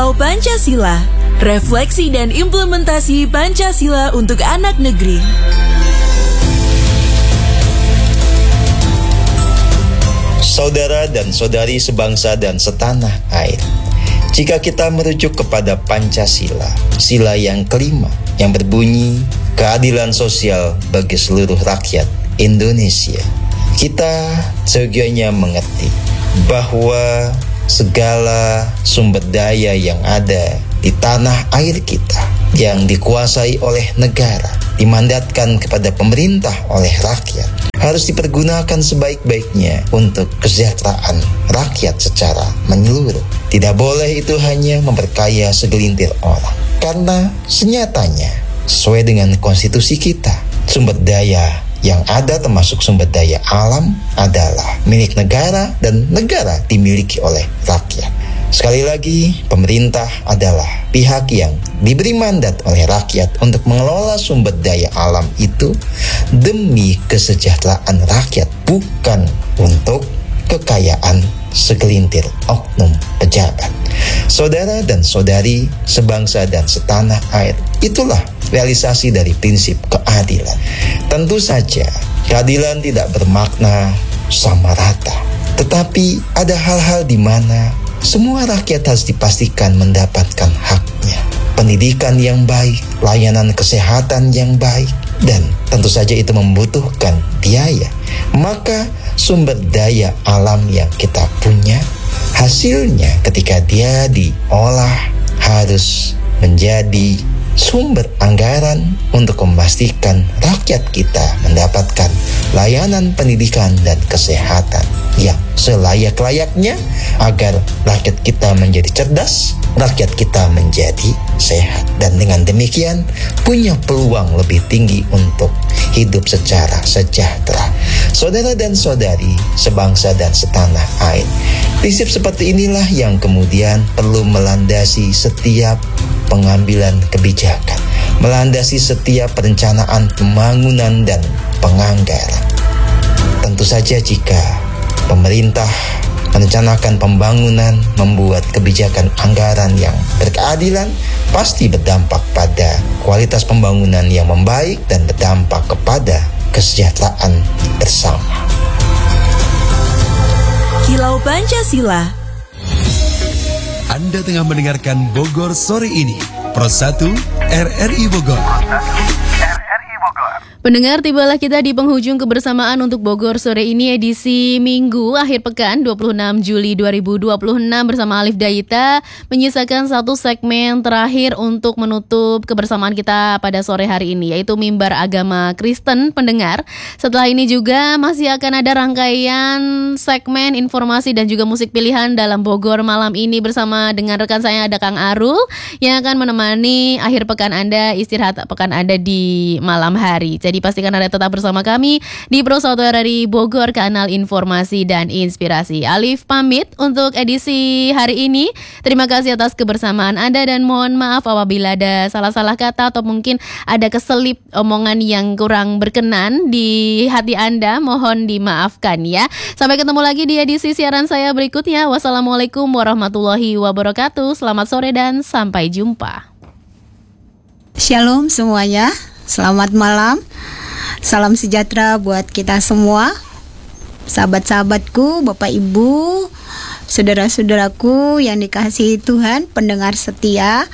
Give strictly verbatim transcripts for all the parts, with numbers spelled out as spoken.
Kilau Pancasila, refleksi dan implementasi Pancasila untuk anak negeri. Saudara dan saudari sebangsa dan setanah air, jika kita merujuk kepada Pancasila, sila yang kelima yang berbunyi keadilan sosial bagi seluruh rakyat Indonesia, kita seyogyanya mengerti bahwa segala sumber daya yang ada di tanah air kita yang dikuasai oleh negara, dimandatkan kepada pemerintah oleh rakyat, harus dipergunakan sebaik-baiknya untuk kesejahteraan rakyat secara menyeluruh. Tidak boleh itu hanya memperkaya segelintir orang, karena senyatanya sesuai dengan konstitusi kita, sumber daya yang ada termasuk sumber daya alam adalah milik negara dan negara dimiliki oleh rakyat. Sekali lagi, pemerintah adalah pihak yang diberi mandat oleh rakyat untuk mengelola sumber daya alam itu demi kesejahteraan rakyat, bukan untuk kekayaan segelintir oknum pejabat. Saudara dan saudari sebangsa dan setanah air, itulah realisasi dari prinsip keadilan. Tentu saja keadilan tidak bermakna sama rata, tetapi ada hal-hal di mana semua rakyat harus dipastikan mendapatkan haknya. Pendidikan yang baik, layanan kesehatan yang baik, dan tentu saja itu membutuhkan biaya. Maka sumber daya alam yang kita punya, hasilnya ketika dia diolah harus menjadi sumber anggaran untuk memastikan rakyat kita mendapatkan layanan pendidikan dan kesehatan yang selayak-layaknya agar rakyat kita menjadi cerdas, rakyat kita menjadi sehat, dan dengan demikian punya peluang lebih tinggi untuk hidup secara sejahtera. Saudara dan saudari sebangsa dan setanah air, prinsip seperti inilah yang kemudian perlu melandasi setiap pengambilan kebijakan, melandasi setiap perencanaan pembangunan dan penganggaran. Tentu saja jika pemerintah merencanakan pembangunan, membuat kebijakan anggaran yang berkeadilan, pasti berdampak pada kualitas pembangunan yang membaik dan berdampak kepada kesejahteraan bersama. Kilau Pancasila. Anda tengah mendengarkan Bogor Sore ini, Pro satu R R I Bogor. Pendengar, tibalah kita di penghujung kebersamaan untuk Bogor Sore ini edisi Minggu akhir pekan dua puluh enam Juli dua ribu dua puluh enam bersama Alif Daita, menyisakan satu segmen terakhir untuk menutup kebersamaan kita pada sore hari ini, yaitu Mimbar Agama Kristen. Pendengar, setelah ini juga masih akan ada rangkaian segmen informasi dan juga musik pilihan dalam Bogor malam ini bersama dengan rekan saya ada Kang Arul yang akan menemani akhir pekan Anda, istirahat pekan Anda di malam hari. Jadi pastikan Anda tetap bersama kami di Pro satu R R I Bogor, kanal informasi dan inspirasi. Alif pamit untuk edisi hari ini. Terima kasih atas kebersamaan Anda dan mohon maaf apabila ada salah-salah kata atau mungkin ada keselip omongan yang kurang berkenan di hati Anda. Mohon dimaafkan ya. Sampai ketemu lagi di edisi siaran saya berikutnya. Wassalamualaikum warahmatullahi wabarakatuh. Selamat sore dan sampai jumpa. Shalom semuanya. Selamat malam, salam sejahtera buat kita semua, sahabat-sahabatku, Bapak Ibu, saudara-saudaraku yang dikasihi Tuhan, pendengar setia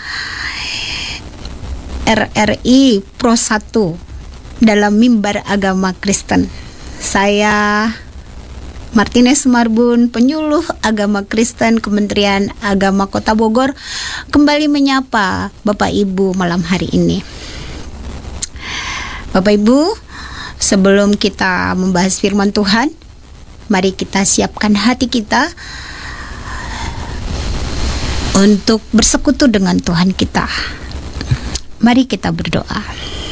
R R I Pro satu dalam Mimbar Agama Kristen. Saya Martinez Marbun, penyuluh agama Kristen Kementerian Agama Kota Bogor, kembali menyapa Bapak Ibu malam hari ini. Bapak Ibu, sebelum kita membahas firman Tuhan, mari kita siapkan hati kita untuk bersekutu dengan Tuhan kita. Mari kita berdoa.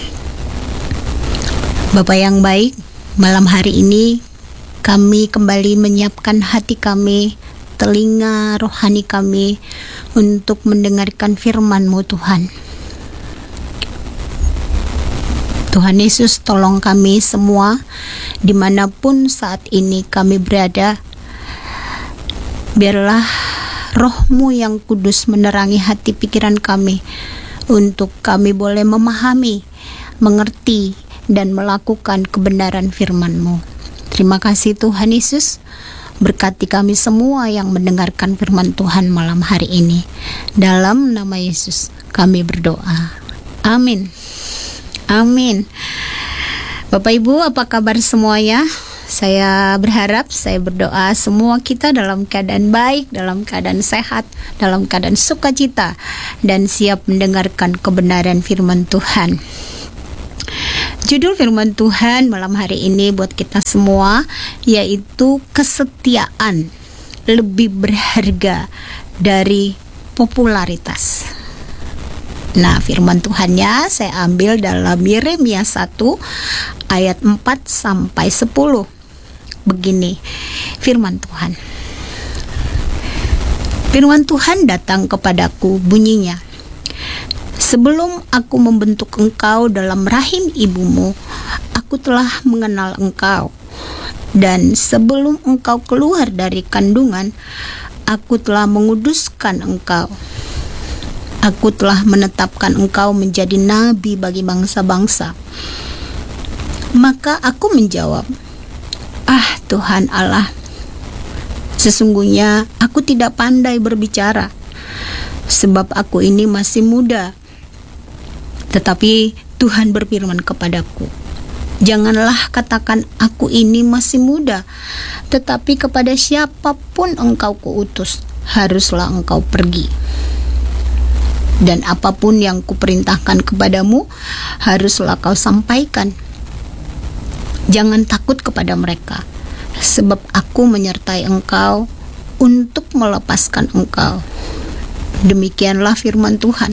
Bapa yang baik, malam hari ini kami kembali menyiapkan hati kami, telinga rohani kami untuk mendengarkan firman-Mu Tuhan. Tuhan Yesus, tolong kami semua dimanapun saat ini kami berada. Biarlah Roh-Mu yang kudus menerangi hati pikiran kami, untuk kami boleh memahami, mengerti, dan melakukan kebenaran firman-Mu. Terima kasih Tuhan Yesus. Berkati kami semua yang mendengarkan firman Tuhan malam hari ini. Dalam nama Yesus kami berdoa. Amin. Amin. Bapak Ibu, apa kabar semuanya? Saya berharap, saya berdoa semua kita dalam keadaan baik, dalam keadaan sehat, dalam keadaan sukacita, dan siap mendengarkan kebenaran firman Tuhan. Judul firman Tuhan malam hari ini buat kita semua yaitu kesetiaan lebih berharga dari popularitas. Nah, firman Tuhannya saya ambil dalam Yeremia satu ayat empat sampai sepuluh. Begini firman Tuhan. Firman Tuhan datang kepadaku, bunyinya, sebelum aku membentuk engkau dalam rahim ibumu, aku telah mengenal engkau. Dan sebelum engkau keluar dari kandungan, aku telah menguduskan engkau. Aku telah menetapkan engkau menjadi nabi bagi bangsa-bangsa. Maka aku menjawab, ah Tuhan Allah, sesungguhnya aku tidak pandai berbicara, sebab aku ini masih muda. Tetapi Tuhan berfirman kepadaku, janganlah katakan aku ini masih muda, tetapi kepada siapapun engkau kuutus, haruslah engkau pergi. Dan apapun yang kuperintahkan kepadamu, haruslah kau sampaikan. Jangan takut kepada mereka, sebab aku menyertai engkau untuk melepaskan engkau. Demikianlah firman Tuhan.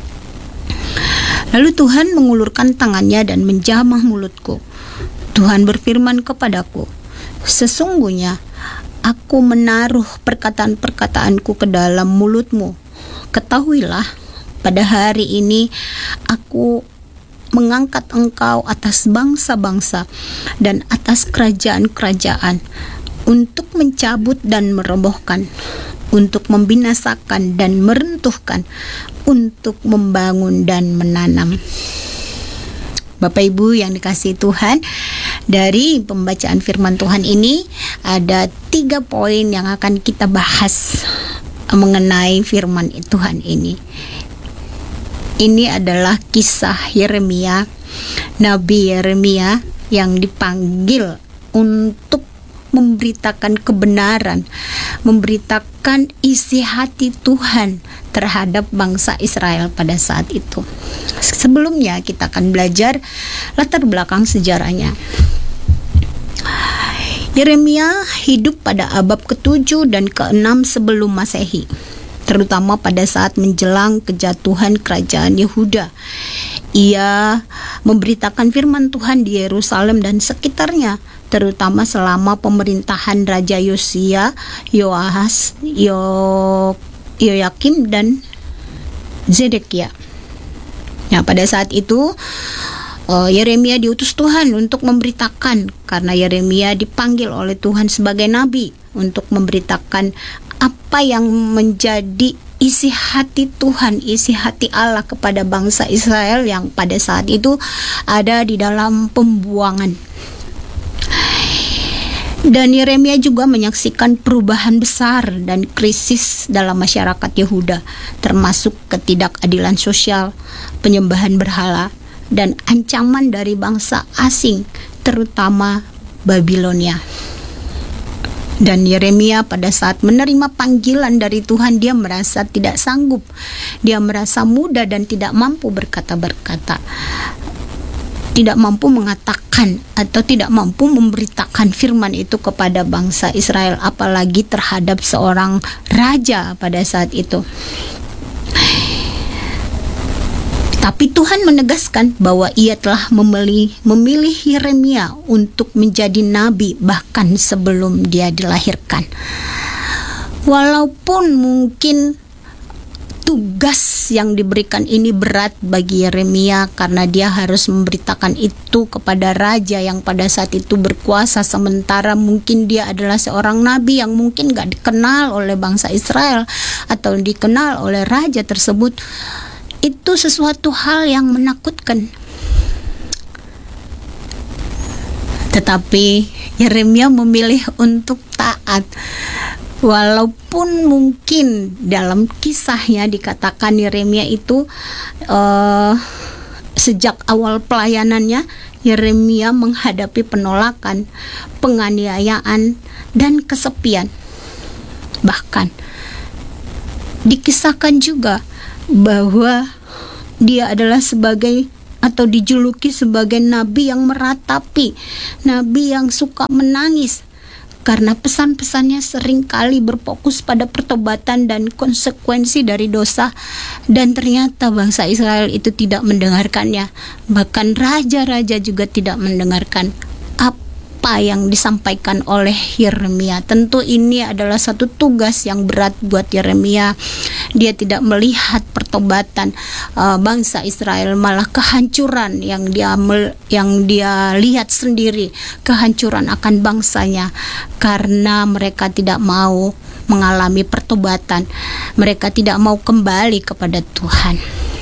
Lalu Tuhan mengulurkan tangannya dan menjamah mulutku. Tuhan berfirman kepadaku, sesungguhnya aku menaruh perkataan-perkataanku ke dalam mulutmu. Ketahuilah, pada hari ini aku mengangkat engkau atas bangsa-bangsa dan atas kerajaan-kerajaan, untuk mencabut dan merobohkan, untuk membinasakan dan meruntuhkan, untuk membangun dan menanam. Bapak Ibu yang dikasihi Tuhan, dari pembacaan firman Tuhan ini ada tiga poin yang akan kita bahas mengenai firman Tuhan ini. Ini adalah kisah Yeremia, Nabi Yeremia yang dipanggil untuk memberitakan kebenaran, memberitakan isi hati Tuhan terhadap bangsa Israel pada saat itu. Sebelumnya kita akan belajar latar belakang sejarahnya. Yeremia hidup pada abad ketujuh dan keenam sebelum Masehi, terutama pada saat menjelang kejatuhan kerajaan Yehuda. Ia memberitakan firman Tuhan di Yerusalem dan sekitarnya, terutama selama pemerintahan Raja Yosia, Yoahas, Yo, Yoyakim, dan Zedekia. Nah, pada saat itu uh, Yeremia diutus Tuhan untuk memberitakan, karena Yeremia dipanggil oleh Tuhan sebagai nabi untuk memberitakan apa yang menjadi isi hati Tuhan, isi hati Allah kepada bangsa Israel yang pada saat itu ada di dalam pembuangan. Dan Yeremia juga menyaksikan perubahan besar dan krisis dalam masyarakat Yehuda, termasuk ketidakadilan sosial, penyembahan berhala, dan ancaman dari bangsa asing, terutama Babilonia. Dan Yeremia pada saat menerima panggilan dari Tuhan, dia merasa tidak sanggup, dia merasa muda dan tidak mampu berkata-berkata, tidak mampu mengatakan atau tidak mampu memberitakan firman itu kepada bangsa Israel, apalagi terhadap seorang raja pada saat itu. Tapi Tuhan menegaskan bahwa ia telah memilih, memilih Yeremia untuk menjadi nabi bahkan sebelum dia dilahirkan. Walaupun mungkin tugas yang diberikan ini berat bagi Yeremia karena dia harus memberitakan itu kepada raja yang pada saat itu berkuasa, sementara mungkin dia adalah seorang nabi yang mungkin gak dikenal oleh bangsa Israel atau dikenal oleh raja tersebut. Itu sesuatu hal yang menakutkan. Tetapi Yeremia memilih untuk taat. Walaupun mungkin dalam kisahnya dikatakan Yeremia itu uh, sejak awal pelayanannya Yeremia menghadapi penolakan, penganiayaan, dan kesepian. Bahkan dikisahkan juga bahwa dia adalah sebagai atau dijuluki sebagai nabi yang meratapi, nabi yang suka menangis, karena pesan-pesannya seringkali berfokus pada pertobatan dan konsekuensi dari dosa, dan ternyata bangsa Israel itu tidak mendengarkannya. Bahkan raja-raja juga tidak mendengarkan apa yang disampaikan oleh Yeremia. Tentu ini adalah satu tugas yang berat buat Yeremia. Dia tidak melihat pertobatan uh, bangsa Israel, malah kehancuran yang dia mel- yang dia lihat sendiri, kehancuran akan bangsanya karena mereka tidak mau mengalami pertobatan. Mereka tidak mau kembali kepada Tuhan.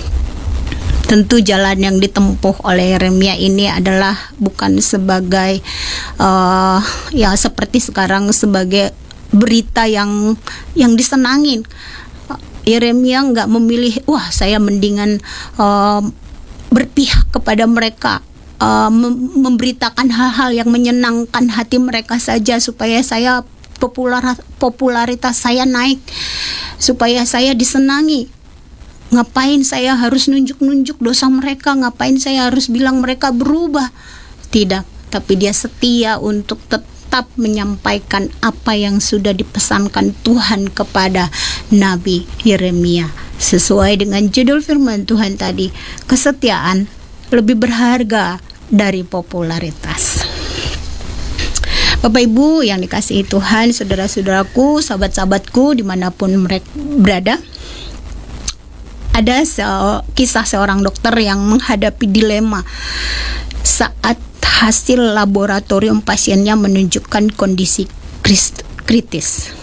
Tentu jalan yang ditempuh oleh Yeremia ini adalah bukan sebagai uh, ya seperti sekarang sebagai berita yang yang disenangin. Yeremia nggak memilih, wah saya mendingan uh, berpihak kepada mereka, uh, mem- memberitakan hal-hal yang menyenangkan hati mereka saja supaya saya popular popularitas saya naik, supaya saya disenangi. Ngapain saya harus nunjuk-nunjuk dosa mereka? Ngapain saya harus bilang mereka berubah? Tidak, tapi dia setia untuk tetap menyampaikan apa yang sudah dipesankan Tuhan kepada Nabi Yeremia. Sesuai dengan judul firman Tuhan tadi, kesetiaan lebih berharga dari popularitas. Bapak Ibu yang dikasihi Tuhan, saudara-saudaraku, sahabat-sahabatku dimanapun mereka berada, ada se- kisah seorang dokter yang menghadapi dilema saat hasil laboratorium pasiennya menunjukkan kondisi kritis.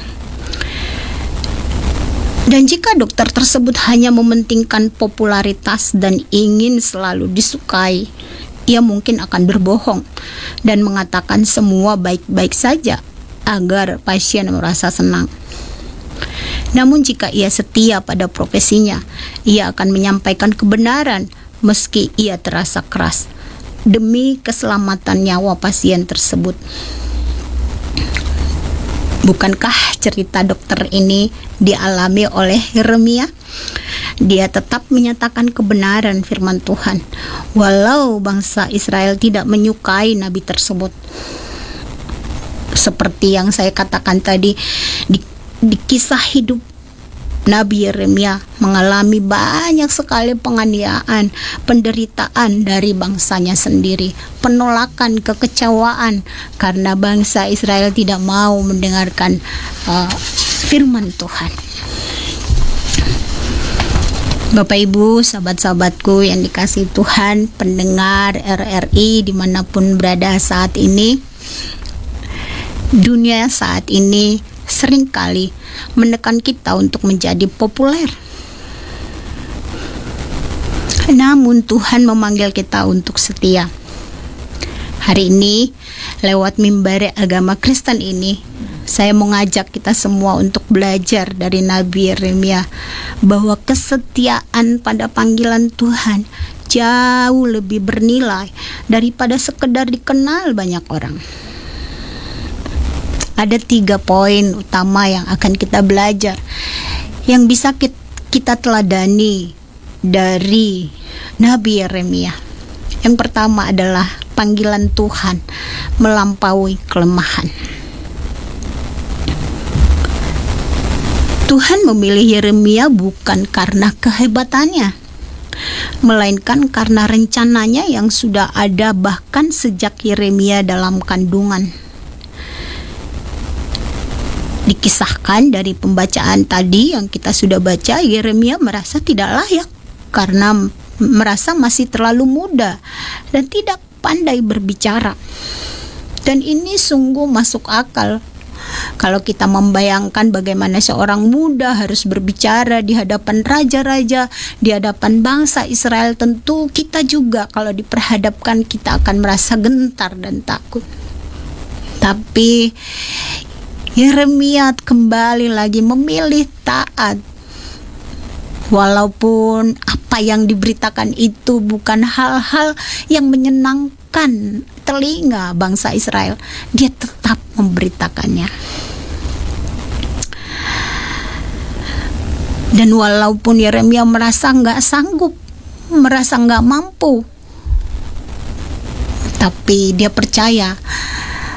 Dan jika dokter tersebut hanya mementingkan popularitas dan ingin selalu disukai, ia mungkin akan berbohong dan mengatakan semua baik-baik saja agar pasien merasa senang. Namun jika ia setia pada profesinya, ia akan menyampaikan kebenaran meski ia terasa keras demi keselamatan nyawa pasien tersebut. Bukankah cerita dokter ini dialami oleh Yeremia? Dia tetap menyatakan kebenaran firman Tuhan, walau bangsa Israel tidak menyukai nabi tersebut. Seperti yang saya katakan tadi, di, di kisah hidup Nabi Yeremia mengalami banyak sekali penganiayaan, penderitaan dari bangsanya sendiri, penolakan, kekecewaan karena bangsa Israel tidak mau mendengarkan uh, firman Tuhan. Bapak Ibu, sahabat-sahabatku yang dikasihi Tuhan, pendengar R R I dimanapun berada saat ini, dunia saat ini seringkali menekan kita untuk menjadi populer. Namun Tuhan memanggil kita untuk setia. Hari ini lewat mimbar agama Kristen ini, saya mengajak kita semua untuk belajar dari Nabi Yeremia bahwa kesetiaan pada panggilan Tuhan jauh lebih bernilai daripada sekedar dikenal banyak orang. Ada tiga poin utama yang akan kita belajar, yang bisa kita teladani dari Nabi Yeremia. Yang pertama adalah panggilan Tuhan melampaui kelemahan. Tuhan memilih Yeremia bukan karena kehebatannya, melainkan karena rencananya yang sudah ada bahkan sejak Yeremia dalam kandungan. Dikisahkan dari pembacaan tadi yang kita sudah baca, Yeremia merasa tidak layak karena merasa masih terlalu muda dan tidak pandai berbicara. Dan ini sungguh masuk akal. Kalau kita membayangkan bagaimana seorang muda harus berbicara di hadapan raja-raja, di hadapan bangsa Israel, tentu kita juga kalau diperhadapkan kita akan merasa gentar dan takut. Tapi Yeremia kembali lagi memilih taat. Walaupun apa yang diberitakan itu bukan hal-hal yang menyenangkan telinga bangsa Israel, dia tetap memberitakannya. Dan walaupun Yeremia merasa nggak sanggup, merasa nggak mampu, tapi dia percaya